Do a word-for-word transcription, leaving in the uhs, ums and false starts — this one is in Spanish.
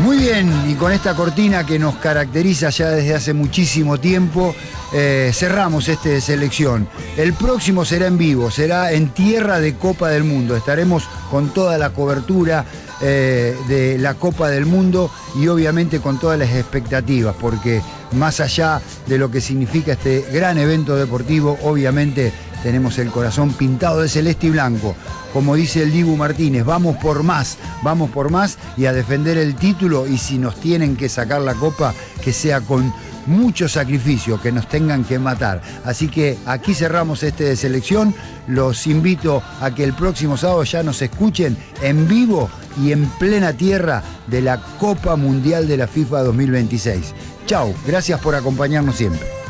Muy bien, y con esta cortina que nos caracteriza ya desde hace muchísimo tiempo, eh, cerramos este de selección. El próximo será en vivo, será en tierra de Copa del Mundo. Estaremos con toda la cobertura eh, de la Copa del Mundo y obviamente con todas las expectativas, porque más allá de lo que significa este gran evento deportivo, obviamente tenemos el corazón pintado de celeste y blanco. Como dice el Dibu Martínez, vamos por más, vamos por más y a defender el título, y si nos tienen que sacar la copa, que sea con mucho sacrificio, que nos tengan que matar. Así que aquí cerramos este de selección. Los invito a que el próximo sábado ya nos escuchen en vivo y en plena tierra de la Copa Mundial de la FIFA dos mil veintiséis. Chau, gracias por acompañarnos siempre.